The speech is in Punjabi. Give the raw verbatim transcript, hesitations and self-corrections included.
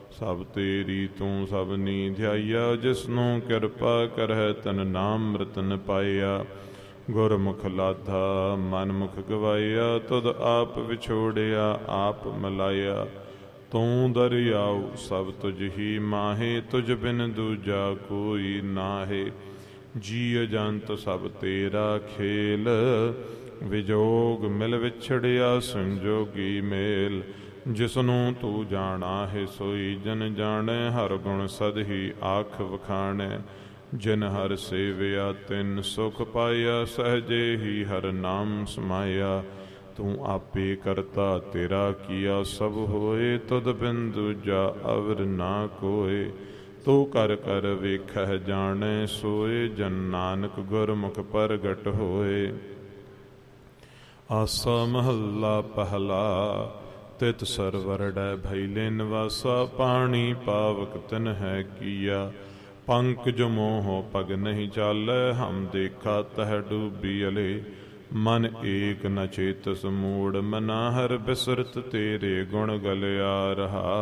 ਸਭ ਤੇਰੀ ਤੂੰ ਸਭਨੀ ਧਿਆਈਆ, ਜਿਸਨੂੰ ਕਿਰਪਾ ਕਰਹਿ ਤਨ ਨਾਮ ਰਤਨ ਪਾਇਆ। ਗੁਰਮੁਖ ਲਾਧਾ ਮਨ ਮੁਖ ਗਵਾਇਆ, ਤੁਧ ਆਪ ਵਿਛੋੜਿਆ ਆਪ ਮਿਲਾਇਆ। ਤੂੰ ਦਰਿਆਉ ਸਭ ਤੁਝ ਹੀ ਮਾਹੇ, ਤੁਝ ਬਿਨ ਦੂਜਾ ਕੋਈ ਨਾਹੇ। ਜੀ ਅਜੰਤ ਸਭ ਤੇਰਾ ਖੇਲ, ਵਿਜੋਗ ਮਿਲ ਵਿਛੜਿਆ ਸੰਜੋਗੀ ਮੇਲ। ਜਿਸਨੂੰ ਤੂੰ ਜਾਣਾ ਹੈ ਸੋਈ ਜਨ ਜਾਣੈ, ਹਰ ਗੁਣ ਸਦ ਹੀ ਆਖ ਵਖਾਣੈ। ਜਿਨ ਹਰ ਸੇਵਿਆ ਤਿਨ ਸੁਖ ਪਾਇਆ, ਸਹਜੇ ਹੀ ਹਰ ਨਾਮ ਸਮਾਇਆ। ਤੂੰ ਆਪੇ ਕਰਤਾ ਤੇਰਾ ਕੀਆ ਸਭ ਹੋਏ, ਤੁਧ ਬਿਨ ਦੂਜਾ ਅਵਰ ਨਾ ਕੋਏ। ਤੂੰ ਕਰ ਕਰ ਵੇਖਹਿ ਜਾਣੈ ਸੋਏ, ਜਨ ਨਾਨਕ ਗੁਰਮੁਖ ਪ੍ਰਗਟ ਹੋਏ। ਆਸਾ ਮਹੱਲਾ ਪਹਿਲਾ। ਤਿਤ ਸਰਵਰ ਡੈ ਭੈਲੇ ਨਿਵਾਸਾ, ਪਾਣੀ ਪਾਵਕ ਤਿਨ ਹੈ ਕੀਆ। ਪੰਕਜ ਮੋਹ ਪਗ ਨਹੀਂ ਚਾਲੈ, ਹਮ ਦੇਖਾ ਤਹ ਡੂਬੀ ਅਲੇ। ਮਨ ਏਕ ਨ ਚੇਤਸ ਮੂੜ ਮਨਾ, ਹਰ ਬਿਸਰਤ ਤੇਰੇ ਗੁਣ ਗਲਿਆ ਰਹਾ।